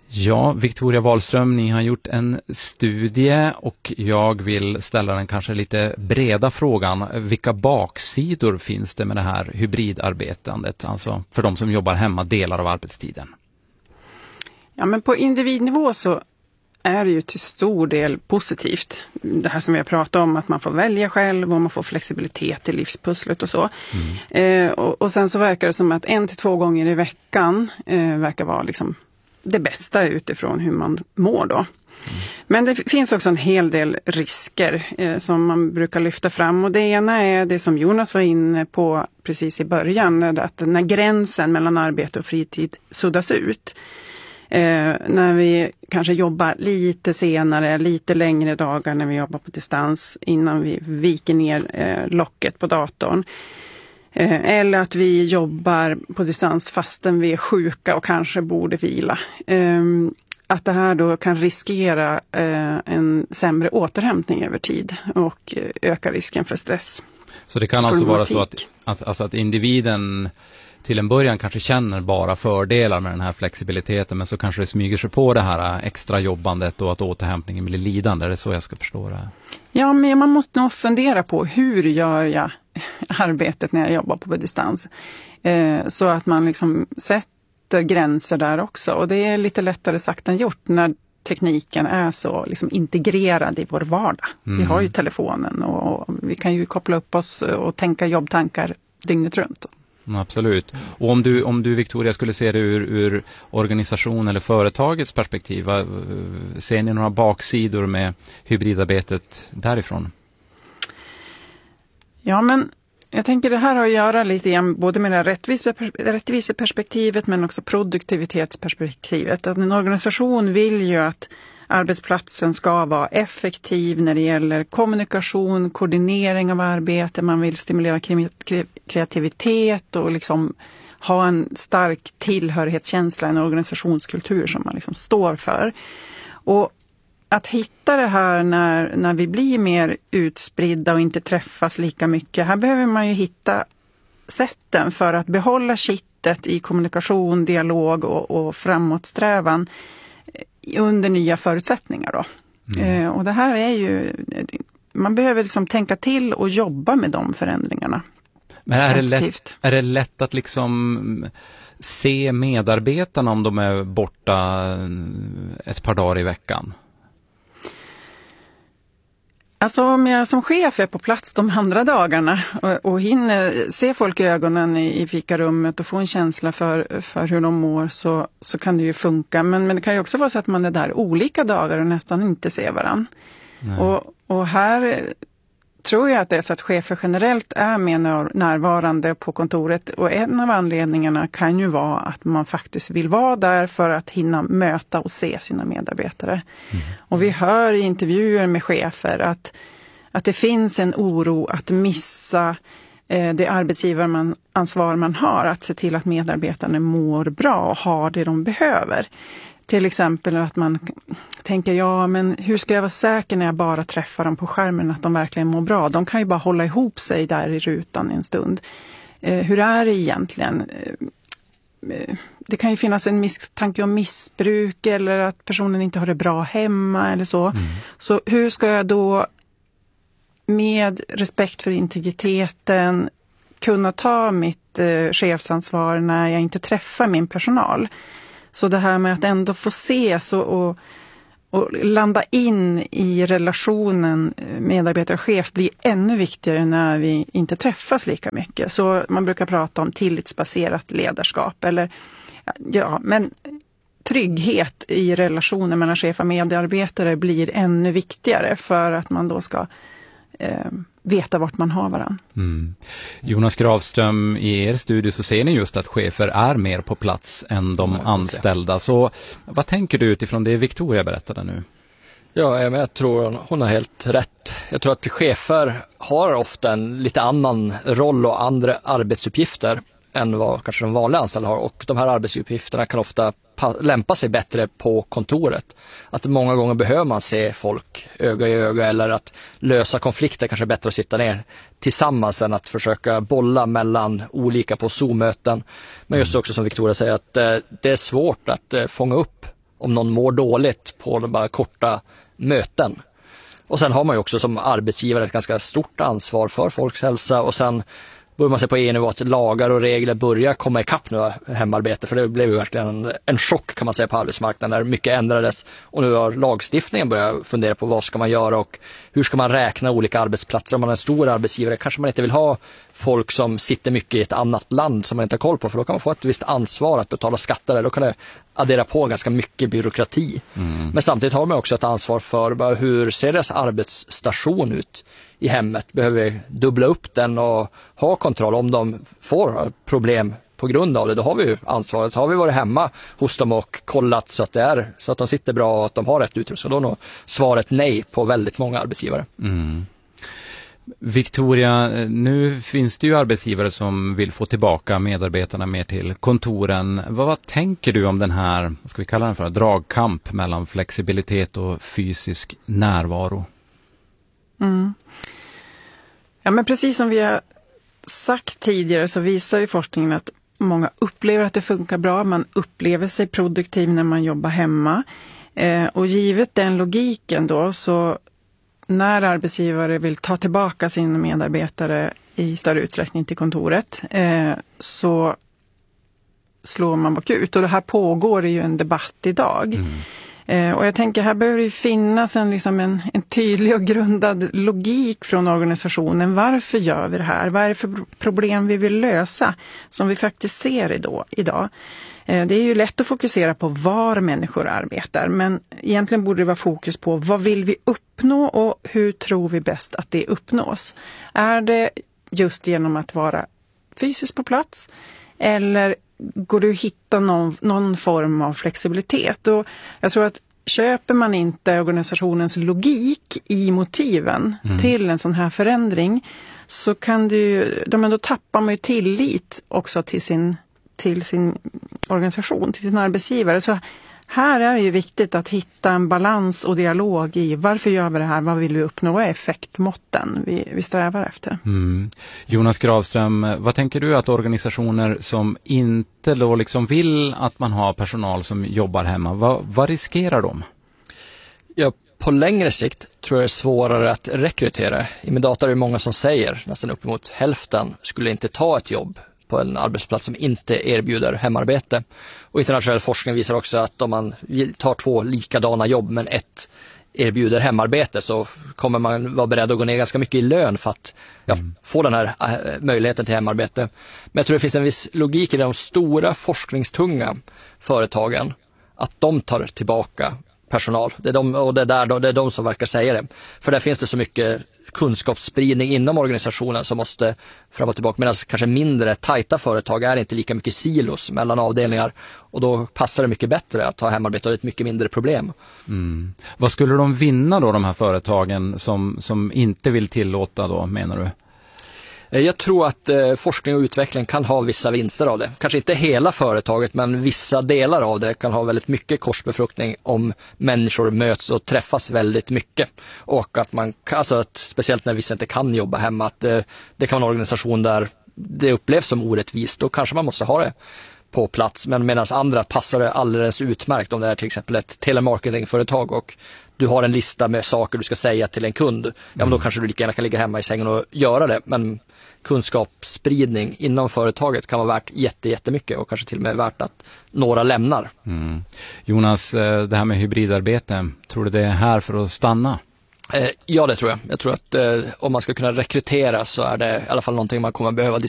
Ja, Victoria Wahlström, ni har gjort en studie och jag vill ställa den kanske lite breda frågan. Vilka baksidor finns det med det här hybridarbetandet, alltså för de som jobbar hemma delar av arbetstiden? Ja, men på individnivå så är det ju till stor del positivt. Det här som vi har pratat om, att man får välja själv och man får flexibilitet i livspusslet och så. Och sen så verkar det som att 1 till 2 gånger i veckan verkar vara liksom det bästa utifrån hur man mår då. Men det finns också en hel del risker som man brukar lyfta fram. Och det ena är det som Jonas var inne på precis i början. Att när gränsen mellan arbete och fritid suddas ut. När vi kanske jobbar lite senare, lite längre dagar när vi jobbar på distans innan vi viker ner locket på datorn. Eller att vi jobbar på distans fastän vi är sjuka och kanske borde vila. Att det här då kan riskera en sämre återhämtning över tid och öka risken för stress. Så det kan alltså vara så att individen till en början kanske känner bara fördelar med den här flexibiliteten, men så kanske det smyger sig på det här extra jobbandet och att återhämtningen blir lidande. Är det så jag ska förstå det? Ja, men man måste nog fundera på hur gör jag arbetet när jag jobbar på distans. Så att man liksom sätter gränser där också. Och det är lite lättare sagt än gjort när tekniken är så liksom integrerad i vår vardag. Vi har ju telefonen och vi kan ju koppla upp oss och tänka jobbtankar dygnet runt. Absolut. Och om du Victoria skulle se det ur organisation eller företagets perspektiv, ser ni några baksidor med hybridarbetet därifrån? Ja, men jag tänker det här har att göra lite grann både med det rättviseperspektivet men också produktivitetsperspektivet. Att en organisation vill ju att arbetsplatsen ska vara effektiv när det gäller kommunikation, koordinering av arbete. Man vill stimulera kreativitet och liksom ha en stark tillhörighetskänsla, en organisationskultur som man liksom står för. Och att hitta det här när vi blir mer utspridda och inte träffas lika mycket. Här behöver man ju hitta sätten för att behålla kittet i kommunikation, dialog och framåtsträvan under nya förutsättningar då. Och det här är ju, man behöver liksom tänka till och jobba med de förändringarna. Men är det lätt att liksom se medarbetarna om de är borta ett par dagar i veckan? Alltså om jag som chef är på plats de andra dagarna och hinner se folk i ögonen i fikarummet och få en känsla för hur de mår så kan det ju funka. Men det kan ju också vara så att man är där olika dagar och nästan inte ser varann. Och här tror jag att det är så att chefer generellt är mer närvarande på kontoret. Och en av anledningarna kan ju vara att man faktiskt vill vara där för att hinna möta och se sina medarbetare. Och vi hör i intervjuer med chefer att det finns en oro att missa det arbetsgivaransvar man har. Att se till att medarbetarna mår bra och har det de behöver. Till exempel att man tänker, ja men hur ska jag vara säker när jag bara träffar dem på skärmen att de verkligen mår bra? De kan ju bara hålla ihop sig där i rutan en stund. Hur är det egentligen? Det kan ju finnas en misstanke om missbruk eller att personen inte har det bra hemma eller så. Så hur ska jag då med respekt för integriteten kunna ta mitt chefsansvar när jag inte träffar min personal? Så det här med att ändå få ses och landa in i relationen medarbetare-chef blir ännu viktigare när vi inte träffas lika mycket. Så man brukar prata om tillitsbaserat ledarskap. Men trygghet i relationen mellan chef och medarbetare blir ännu viktigare för att man då ska veta vart man har varann. Jonas Gravström, i er studie så ser ni just att chefer är mer på plats än de anställda. Så vad tänker du utifrån det Victoria berättade nu? Ja, jag tror hon har helt rätt. Jag tror att chefer har ofta en lite annan roll och andra arbetsuppgifter än vad kanske de vanliga anställda har. Och de här arbetsuppgifterna kan ofta lämpa sig bättre på kontoret. Att många gånger behöver man se folk öga i öga eller att lösa konflikter kanske är bättre att sitta ner tillsammans än att försöka bolla mellan olika på Zoom-möten. Men just också som Victoria säger att det är svårt att fånga upp om någon mår dåligt på bara korta möten. Och sen har man ju också som arbetsgivare ett ganska stort ansvar för folks hälsa, och sen börjar man se på EU-nivå att lagar och regler börjar komma ikapp nu hemarbete, för det blev ju verkligen en chock kan man säga på arbetsmarknaden där mycket ändrades, och nu har lagstiftningen börjat fundera på vad ska man göra och hur ska man räkna olika arbetsplatser. Om man är en stor arbetsgivare kanske man inte vill ha folk som sitter mycket i ett annat land som man inte har koll på, för då kan man få ett visst ansvar att betala skatter, då kan det addera på ganska mycket byråkrati. Men samtidigt har man också ett ansvar för hur ser deras arbetsstation ut i hemmet. Behöver vi dubbla upp den och ha kontroll om de får problem på grund av det. Då har vi ju ansvaret. Har vi varit hemma hos dem och kollat så att de sitter bra och att de har rätt utrustning, så då är nog svaret nej på väldigt många arbetsgivare. Victoria, nu finns det ju arbetsgivare som vill få tillbaka medarbetarna mer till kontoren. Vad tänker du om den här, vad ska vi kalla den för, dragkamp mellan flexibilitet och fysisk närvaro? Ja, men precis som vi har sagt tidigare så visar ju forskningen att många upplever att det funkar bra. Man upplever sig produktiv när man jobbar hemma. Och givet den logiken då, så när arbetsgivare vill ta tillbaka sina medarbetare i större utsträckning till kontoret så slår man bakut. Och det här pågår ju en debatt idag. Och jag tänker här behöver det finnas en tydlig och grundad logik från organisationen. Varför gör vi det här? Vad är det för problem vi vill lösa som vi faktiskt ser idag? Det är ju lätt att fokusera på var människor arbetar, men egentligen borde det vara fokus på vad vill vi uppnå och hur tror vi bäst att det uppnås? Är det just genom att vara fysiskt på plats, eller går det att hitta någon form av flexibilitet? Och jag tror att köper man inte organisationens logik i motiven till en sån här förändring, så kan då tappar man ju tillit också till sin organisation, till sin arbetsgivare. Så här är det ju viktigt att hitta en balans och dialog i varför gör vi det här, vad vill vi uppnå, vad är effektmåtten vi strävar efter. Jonas Gravström, vad tänker du att organisationer som inte då liksom vill att man har personal som jobbar hemma, vad riskerar de? Ja, på längre sikt tror jag det är svårare att rekrytera. I min data är det många som säger, nästan uppemot hälften skulle inte ta ett jobb på en arbetsplats som inte erbjuder hemarbete. Och internationell forskning visar också att om man tar 2 likadana jobb men ett erbjuder hemarbete, så kommer man vara beredd att gå ner ganska mycket i lön för att få den här möjligheten till hemarbete. Men jag tror det finns en viss logik i de stora forskningstunga företagen att de tar tillbaka personal. Det är de som verkar säga det. För där finns det så mycket kunskapsspridning inom organisationen som måste fram och tillbaka, medan kanske mindre tajta företag är inte lika mycket silos mellan avdelningar, och då passar det mycket bättre att ha hemarbete och ett mycket mindre problem. Vad skulle de vinna då, de här företagen som inte vill tillåta då, menar du? Jag tror att forskning och utveckling kan ha vissa vinster av det. Kanske inte hela företaget, men vissa delar av det kan ha väldigt mycket korsbefruktning om människor möts och träffas väldigt mycket. Och att man, speciellt när vissa inte kan jobba hemma, att det kan vara en organisation där det upplevs som orättvist. Då kanske man måste ha det på plats, men medan andra passar det alldeles utmärkt om det är till exempel ett telemarketingföretag och du har en lista med saker du ska säga till en kund. Men då kanske du lika gärna kan ligga hemma i sängen och göra det. Men kunskapsspridning inom företaget kan vara värt jättemycket och kanske till och med värt att några lämnar. Jonas, det här med hybridarbete, tror du det är här för att stanna? Ja, det tror jag. Jag tror att om man ska kunna rekrytera så är det i alla fall någonting man kommer behöva